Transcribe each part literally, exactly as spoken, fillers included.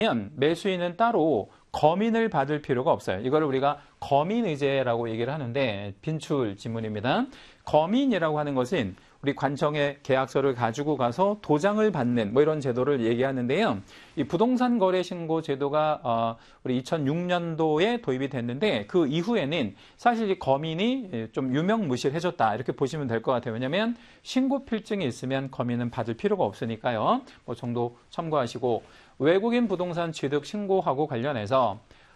매수인은 따로 거민을 받을 필요가 없어요. 이걸 우리가 거민의제라고 얘기를 하는데 빈출 지문입니다. 거민이라고 하는 것은 우리 관청에 계약서를 가지고 가서 도장을 받는 뭐 이런 제도를 얘기하는데요. 이 부동산 거래 신고 제도가 어 우리 이천육 년도에 도입이 됐는데 그 이후에는 사실 이 거민이 좀 유명무실해졌다 이렇게 보시면 될 것 같아요. 왜냐하면 신고 필증이 있으면 거민은 받을 필요가 없으니까요. 뭐 정도 참고하시고 외국인 부동산 취득 신고하고 관련해서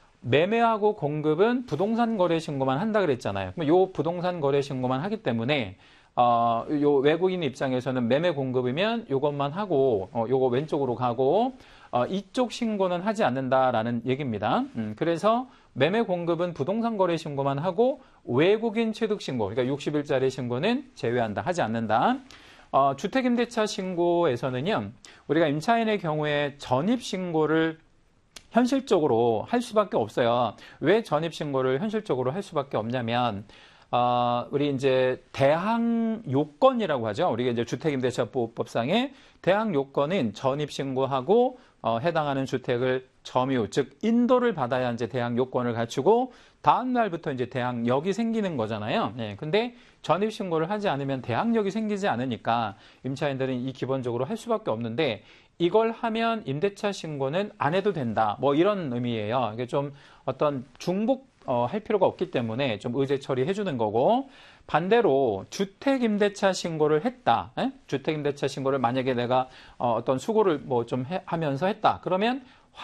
매매하고 공급은 부동산 거래 신고만 한다 그랬잖아요. 요 부동산 거래 신고만 하기 때문에 어, 요 외국인 입장에서는 매매 공급이면 요것만 하고, 어, 요거 왼쪽으로 가고, 어, 이쪽 신고는 하지 않는다라는 얘기입니다. 음, 그래서 매매 공급은 부동산 거래 신고만 하고, 외국인 취득 신고, 그러니까 육십 일짜리 신고는 제외한다, 하지 않는다. 어, 주택임대차 신고에서는요, 우리가 임차인의 경우에 전입신고를 현실적으로 할 수밖에 없어요. 왜 전입신고를 현실적으로 할 수밖에 없냐면, 어, 우리 이제 대항 요건이라고 하죠. 우리가 이제 주택임대차보호법상의 대항 요건은 전입신고하고 어, 해당하는 주택을 점유, 즉 인도를 받아야 이제 대항 요건을 갖추고 다음 날부터 이제 대항력이 생기는 거잖아요. 네, 근데 전입신고를 하지 않으면 대항력이 생기지 않으니까 임차인들은 이 기본적으로 할 수밖에 없는데 이걸 하면 임대차 신고는 안 해도 된다. 뭐 이런 의미예요. 이게 좀 어떤 중복 어, 할 필요가 없기 때문에 좀 의제 처리해 주는 거고 반대로 주택임대차 신고를 했다. 에? 주택임대차 신고를 만약에 내가 어, 어떤 수고를 뭐 좀 하면서 했다. 그러면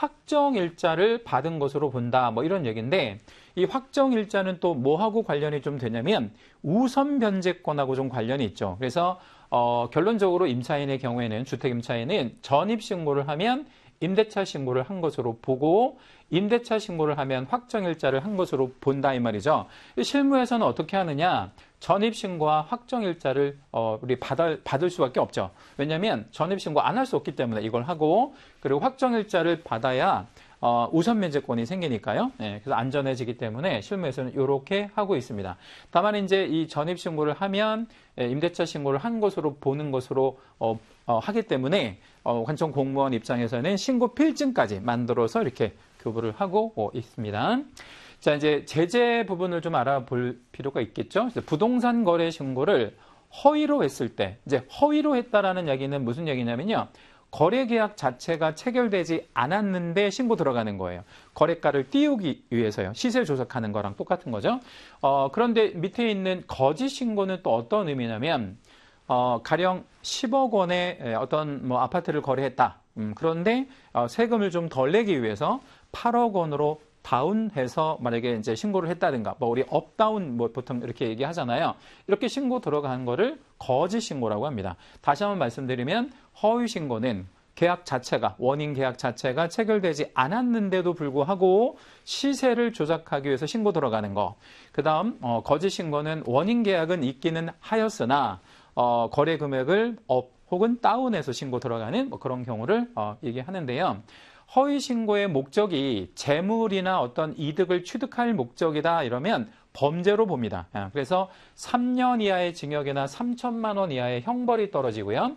확정일자를 받은 것으로 본다. 뭐 이런 얘기인데 이 확정일자는 또 뭐하고 관련이 좀 되냐면 우선 변제권하고 좀 관련이 있죠. 그래서 어, 결론적으로 임차인의 경우에는 주택임차인은 전입신고를 하면 임대차 신고를 한 것으로 보고 임대차 신고를 하면 확정일자를 한 것으로 본다 이 말이죠. 실무에서는 어떻게 하느냐? 전입신고와 확정일자를 어, 우리 받을, 받을 수밖에 없죠. 왜냐하면 전입신고 안 할 수 없기 때문에 이걸 하고 그리고 확정일자를 받아야 어, 우선 면제권이 생기니까요. 네, 그래서 안전해지기 때문에 실무에서는 이렇게 하고 있습니다. 다만 이제 이 전입신고를 하면 임대차 신고를 한 것으로 보는 것으로 어, 어, 하기 때문에 어, 관청 공무원 입장에서는 신고 필증까지 만들어서 이렇게 교부를 하고 어, 있습니다. 자, 이제 제재 부분을 좀 알아볼 필요가 있겠죠. 부동산 거래 신고를 허위로 했을 때, 이제 허위로 했다라는 얘기는 무슨 얘기냐면요. 거래 계약 자체가 체결되지 않았는데 신고 들어가는 거예요. 거래가를 띄우기 위해서요. 시세 조작하는 거랑 똑같은 거죠. 어, 그런데 밑에 있는 거짓 신고는 또 어떤 의미냐면, 어, 가령 십억 원의 어떤 뭐 아파트를 거래했다. 음, 그런데 어, 세금을 좀 덜 내기 위해서 팔억 원으로 다운해서 만약에 이제 신고를 했다든가, 뭐 우리 업다운 뭐 보통 이렇게 얘기하잖아요. 이렇게 신고 들어간 거를 거짓 신고라고 합니다. 다시 한번 말씀드리면 허위 신고는 계약 자체가 원인 계약 자체가 체결되지 않았는데도 불구하고 시세를 조작하기 위해서 신고 들어가는 거. 그다음 어, 거짓 신고는 원인 계약은 있기는 하였으나 어, 거래 금액을 업 혹은 다운해서 신고 들어가는 뭐 그런 경우를 어, 얘기하는데요. 허위 신고의 목적이 재물이나 어떤 이득을 취득할 목적이다 이러면 범죄로 봅니다. 그래서 삼 년 이하의 징역이나 삼천만 원 이하의 형벌이 떨어지고요.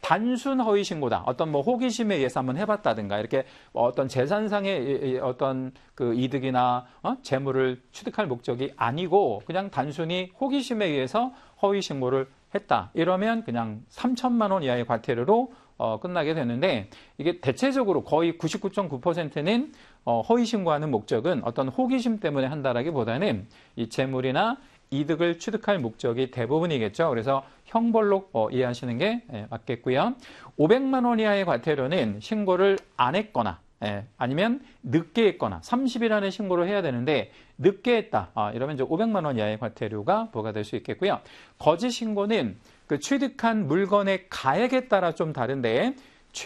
단순 허위 신고다. 어떤 뭐 호기심에 의해서 한번 해봤다든가 이렇게 어떤 재산상의 어떤 그 이득이나 어? 재물을 취득할 목적이 아니고 그냥 단순히 호기심에 의해서 허위 신고를 했다. 이러면 그냥 삼천만 원 이하의 과태료로 어, 끝나게 되는데 이게 대체적으로 거의 구십구 점 구 퍼센트는 어, 허위 신고하는 목적은 어떤 호기심 때문에 한다라기보다는 이 재물이나 이득을 취득할 목적이 대부분이겠죠. 그래서 형벌로 어, 이해하시는 게 예, 맞겠고요. 오백만 원 이하의 과태료는 신고를 안 했거나 예, 아니면 늦게 했거나 삼십 일 안에 신고를 해야 되는데 늦게 했다. 아, 이러면 이제 오백만 원 이하의 과태료가 부과될 수 있겠고요. 거짓 신고는 그 취득한 물건의 가액에 따라 좀 다른데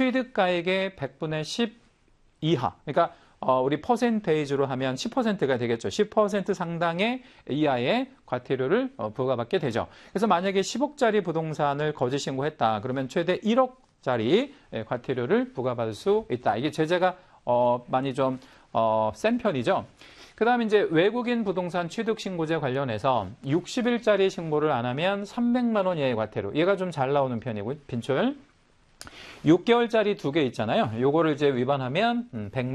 취득가액의 백분의 십 이하. 그러니까 어, 우리 퍼센테이지로 하면 십 퍼센트가 되겠죠. 십 퍼센트 상당의 이하의 과태료를 어, 부과받게 되죠. 그래서 만약에 십억짜리 부동산을 거짓 신고했다. 그러면 최대 일억짜리 과태료를 부과받을 수 있다. 이게 제재가 어, 많이 좀 어, 센 편이죠. 그 다음에 이제 외국인 부동산 취득 신고제 관련해서 육십 일짜리 신고를 안 하면 삼백만 원 이하의 과태료. 얘가 좀 잘 나오는 편이고 빈출. 육 개월짜리 두 개 있잖아요. 요거를 이제 위반하면 백만